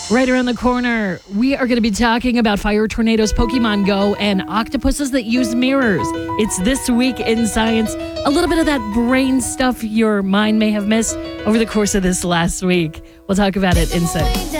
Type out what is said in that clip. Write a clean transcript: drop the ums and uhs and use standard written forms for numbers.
Right around the corner, we are going to be talking about fire tornadoes, Pokemon Go, and octopuses that use mirrors. It's This Week in Science. A little bit of that brain stuff your mind may have missed over the course of this last week. We'll talk about it in 6.